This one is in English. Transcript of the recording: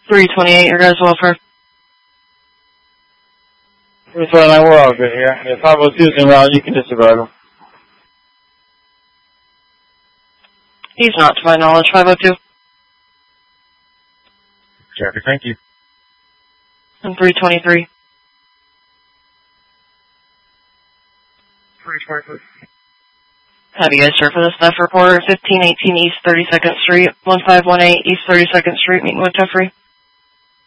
328, your guys' welfare. 329, we're all good here. If 502 is en route, you can disregard him. He's not, to my knowledge, 502. Traffic, thank you. And 323. 323. Have you guys, sir, for the staff report, 1518 East 32nd Street, 1518 East 32nd Street, meeting with Jeffrey.